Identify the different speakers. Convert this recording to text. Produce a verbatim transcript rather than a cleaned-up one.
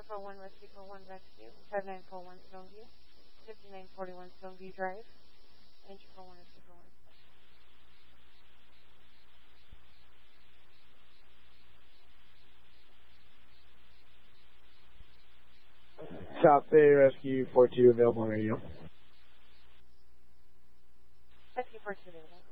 Speaker 1: four one Rescue four one Rescue, five nine four one Stoneview, fifty-nine forty-one Stoneview Drive, Entry four one Rescue four one.
Speaker 2: South Bay Rescue four two available on radio.
Speaker 1: Rescue four two available.